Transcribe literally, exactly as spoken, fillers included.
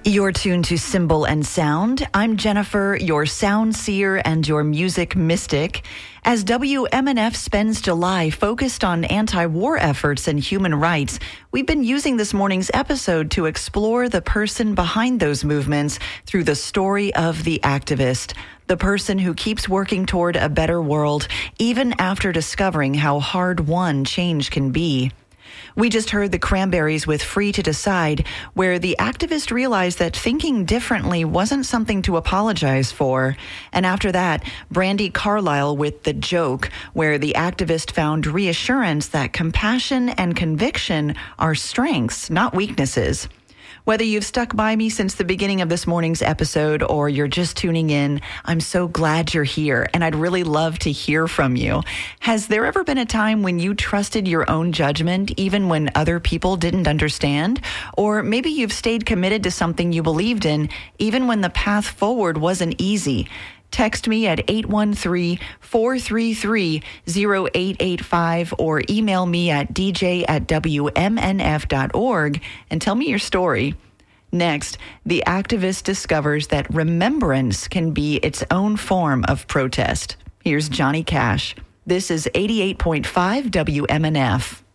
You're tuned to Symbol and Sound. I'm Jennifer, your sound seer and your music mystic. As W M N F spends July focused on anti-war efforts and human rights, we've been using this morning's episode to explore the person behind those movements through the story of the activist, the person who keeps working toward a better world, even after discovering how hard-won change can be. We just heard the Cranberries with Free to Decide, where the activist realized that thinking differently wasn't something to apologize for. And after that, Brandi Carlile with The Joke, where the activist found reassurance that compassion and conviction are strengths, not weaknesses. Whether you've stuck by me since the beginning of this morning's episode or you're just tuning in, I'm so glad you're here, and I'd really love to hear from you. Has there ever been a time when you trusted your own judgment even when other people didn't understand? Or maybe you've stayed committed to something you believed in even when the path forward wasn't easy. Text me at eight one three, four three three, zero eight eight five or email me at d j at w m n f dot org and tell me your story. Next, the activist discovers that remembrance can be its own form of protest. Here's Johnny Cash. This is eighty-eight point five W M N F.